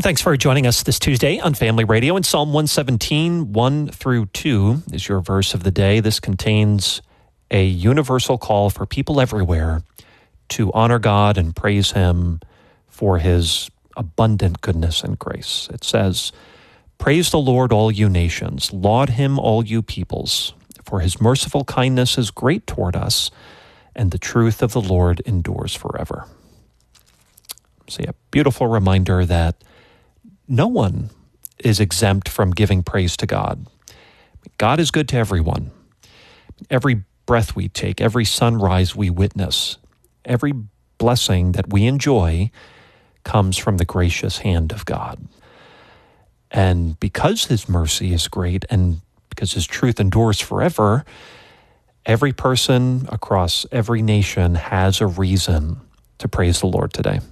Thanks for joining us this Tuesday on Family Radio. In Psalm 117, 1 through 2 is your verse of the day. This contains a universal call for people everywhere to honor God and praise Him for His abundant goodness and grace. It says, "Praise the Lord, all you nations. Laud Him, all you peoples. For His merciful kindness is great toward us, and the truth of the Lord endures forever." See, a beautiful reminder that no one is exempt from giving praise to God. God is good to everyone. Every breath we take, every sunrise we witness, every blessing that we enjoy comes from the gracious hand of God. And because His mercy is great and because His truth endures forever, every person across every nation has a reason to praise the Lord today.